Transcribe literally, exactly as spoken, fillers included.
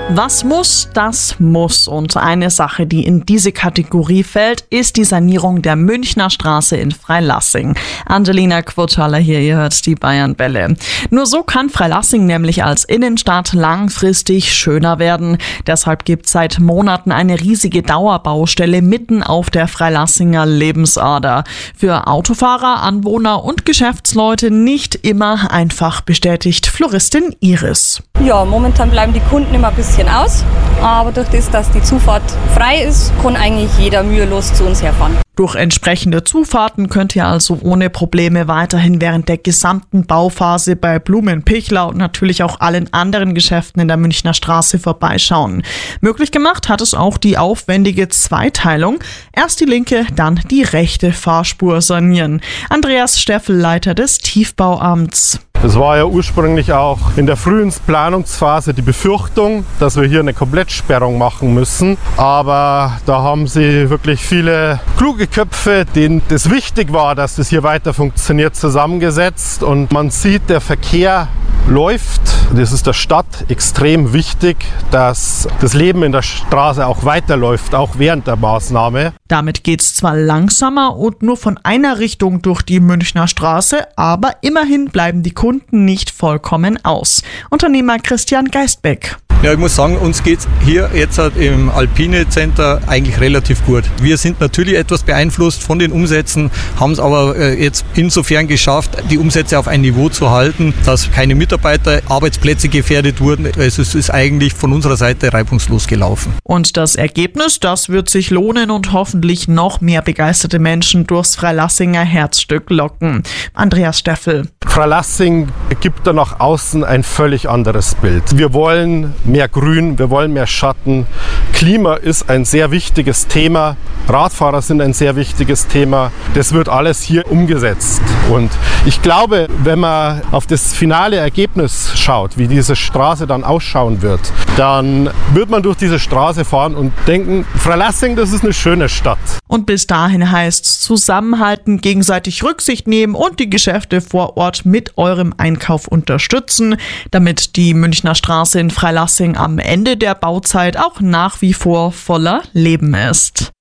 Was muss, das muss. Und eine Sache, die in diese Kategorie fällt, ist die Sanierung der Münchner Straße in Freilassing. Angelina Quotaler hier, ihr hört die Bayern-Bälle. Nur so kann Freilassing nämlich als Innenstadt langfristig schöner werden. Deshalb gibt es seit Monaten eine riesige Dauerbaustelle mitten auf der Freilassinger Lebensader. Für Autofahrer, Anwohner und Geschäftsleute nicht immer einfach, bestätigt Floristin Iris. Ja, momentan bleiben die Kunden immer ein bisschen aus, aber durch das, dass die Zufahrt frei ist, kann eigentlich jeder mühelos zu uns herfahren. Durch entsprechende Zufahrten könnt ihr also ohne Probleme weiterhin während der gesamten Bauphase bei Blumenpichler und natürlich auch allen anderen Geschäften in der Münchner Straße vorbeischauen. Möglich gemacht hat es auch die aufwendige Zweiteilung. Erst die linke, dann die rechte Fahrspur sanieren. Andreas Steffel, Leiter des Tiefbauamts. Es war ja ursprünglich auch in der frühen Planungsphase die Befürchtung, dass wir hier eine Komplettsperrung machen müssen. Aber da haben sie wirklich viele kluge Köpfe, denen das wichtig war, dass das hier weiter funktioniert, zusammengesetzt. Und man sieht, der Verkehr läuft. Das ist der Stadt extrem wichtig, dass das Leben in der Straße auch weiterläuft, auch während der Maßnahme. Damit geht es zwar langsamer und nur von einer Richtung durch die Münchner Straße, aber immerhin bleiben die Kunden nicht vollkommen aus. Unternehmer Christian Geistbeck. Ja, ich muss sagen, uns geht es hier jetzt im Alpine Center eigentlich relativ gut. Wir sind natürlich etwas beeinflusst von den Umsätzen, haben es aber jetzt insofern geschafft, die Umsätze auf ein Niveau zu halten, dass keine Mitarbeiter, Arbeitsplätze gefährdet wurden. Also es ist eigentlich von unserer Seite reibungslos gelaufen. Und das Ergebnis, das wird sich lohnen und hoffentlich noch mehr begeisterte Menschen durchs Freilassinger Herzstück locken. Andreas Steffel. Freilassing gibt da nach außen ein völlig anderes Bild. Wir wollen mehr Grün, wir wollen mehr Schatten. Klima ist ein sehr wichtiges Thema. Radfahrer sind ein sehr wichtiges Thema. Das wird alles hier umgesetzt. Und ich glaube, wenn man auf das finale Ergebnis schaut, wie diese Straße dann ausschauen wird, dann wird man durch diese Straße fahren und denken, Freilassing, das ist eine schöne Stadt. Und bis dahin heißt es zusammenhalten, gegenseitig Rücksicht nehmen und die Geschäfte vor Ort mit eurem Einkauf unterstützen, damit die Münchner Straße in Freilassing am Ende der Bauzeit auch nach wie vor voller Leben ist.